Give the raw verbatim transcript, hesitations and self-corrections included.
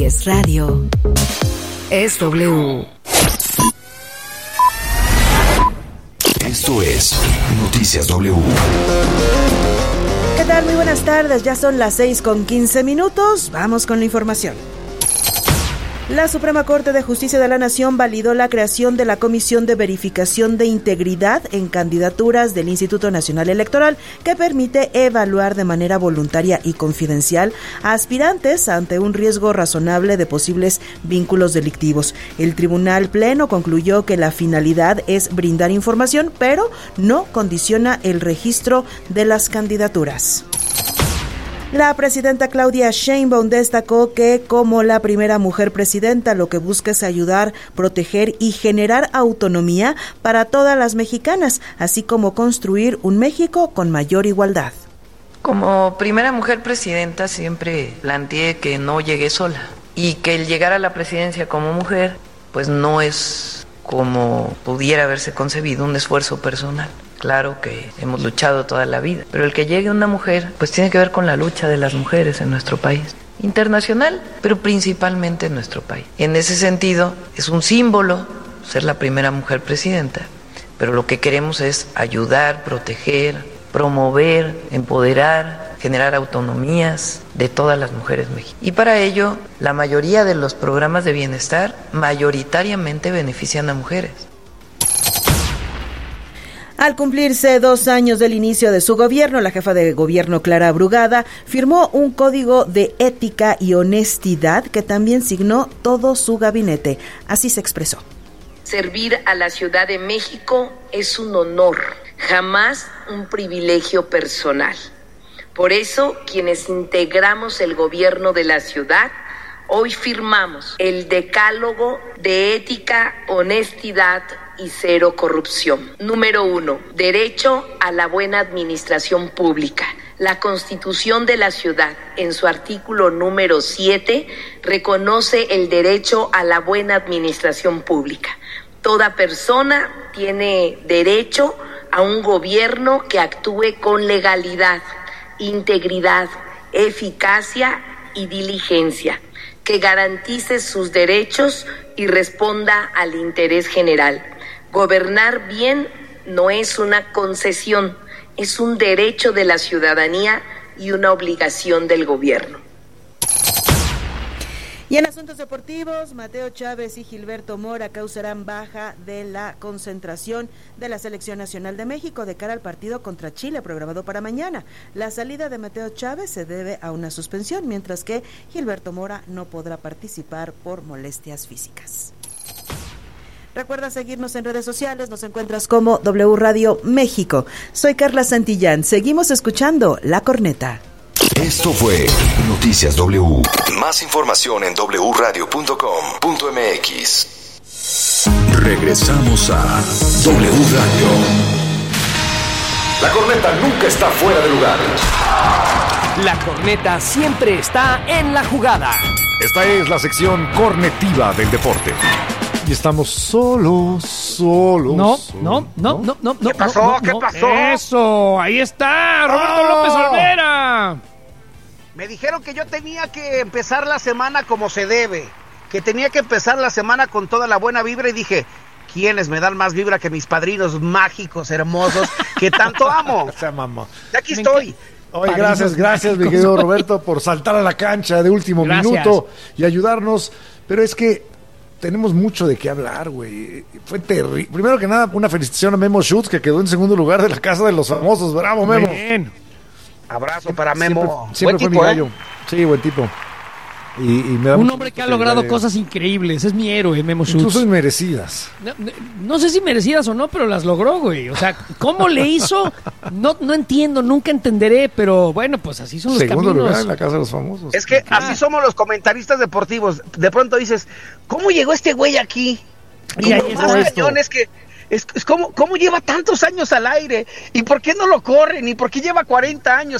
Es radio. Es W. Esto es Noticias W. ¿Qué tal? Muy buenas tardes. Ya son las seis con quince minutos. Vamos con la información. La Suprema Corte de Justicia de la Nación validó la creación de la Comisión de Verificación de Integridad en Candidaturas del Instituto Nacional Electoral, que permite evaluar de manera voluntaria y confidencial a aspirantes ante un riesgo razonable de posibles vínculos delictivos. El Tribunal Pleno concluyó que la finalidad es brindar información, pero no condiciona el registro de las candidaturas. La presidenta Claudia Sheinbaum destacó que, como la primera mujer presidenta, lo que busca es ayudar, proteger y generar autonomía para todas las mexicanas, así como construir un México con mayor igualdad. Como primera mujer presidenta siempre planteé que no llegué sola y que el llegar a la presidencia como mujer pues no es como pudiera haberse concebido un esfuerzo personal. Claro que hemos luchado toda la vida, pero el que llegue una mujer, pues tiene que ver con la lucha de las mujeres en nuestro país, internacional, pero principalmente en nuestro país. En ese sentido, es un símbolo ser la primera mujer presidenta, pero lo que queremos es ayudar, proteger, promover, empoderar, generar autonomías de todas las mujeres mexicanas. Y para ello, la mayoría de los programas de bienestar mayoritariamente benefician a mujeres. Al cumplirse dos años del inicio de su gobierno, la jefa de gobierno, Clara Brugada, firmó un código de ética y honestidad que también signó todo su gabinete. Así se expresó. Servir a la Ciudad de México es un honor, jamás un privilegio personal. Por eso, quienes integramos el gobierno de la ciudad, hoy firmamos el Decálogo de Ética, Honestidad y Cero Corrupción. Número uno, derecho a la buena administración pública. La Constitución de la ciudad, en su artículo número siete, reconoce el derecho a la buena administración pública. Toda persona tiene derecho a un gobierno que actúe con legalidad, integridad, eficacia y diligencia, que garantice sus derechos y responda al interés general. Gobernar bien no es una concesión, es un derecho de la ciudadanía y una obligación del gobierno. Y en asuntos deportivos, Mateo Chávez y Gilberto Mora causarán baja de la concentración de la Selección Nacional de México de cara al partido contra Chile programado para mañana. La salida de Mateo Chávez se debe a una suspensión, mientras que Gilberto Mora no podrá participar por molestias físicas. Recuerda seguirnos en redes sociales, nos encuentras como W Radio México. Soy Carla Santillán, seguimos escuchando La Corneta. Esto fue Noticias W. Más información en doble u radio punto com punto m x. Regresamos a W Radio. La corneta nunca está fuera de lugar. La corneta siempre está en la jugada. Esta es la sección cornetiva del deporte. Y estamos solos, solos. No, solos, no, no, no, no, no. ¿Qué pasó? No, no, ¿Qué no. pasó? Eso, ahí está, Roberto ¡Oh! López Olvera. Me dijeron que yo tenía que empezar la semana como se debe, que tenía que empezar la semana con toda la buena vibra y dije, ¿quiénes me dan más vibra que mis padrinos mágicos, hermosos, que tanto amo? O sea, mamá. Y aquí estoy. Oye, gracias, gracias, mi querido Roberto, por saltar a la cancha de último Gracias. minuto y ayudarnos. Pero es que tenemos mucho de qué hablar, güey. Fue terrible. Primero que nada, una felicitación a Memo Schutz, que quedó en segundo lugar de la Casa de los Famosos. ¡Bravo, Memo! Bien. Abrazo para Memo. Siempre, siempre fue Buen tipo, mi gallo. ¿eh? Sí, buen tipo. Y, y me da Un mucho hombre gusto que ha logrado le- cosas increíbles, es mi héroe, Memo Schutz. Incluso inmerecidas. No, no, no sé si merecidas o no, pero las logró, güey. O sea, ¿cómo le hizo? No, no entiendo, nunca entenderé, pero bueno, pues así son los Segundo caminos. lugar en la Casa de los Famosos. Es que así somos los comentaristas deportivos. De pronto dices, ¿cómo llegó este güey aquí? Y Y ahí lo está más esto. cañón es que es, es como, ¿cómo lleva tantos años al aire? ¿Y por qué no lo corren? ¿Y por qué lleva cuarenta años?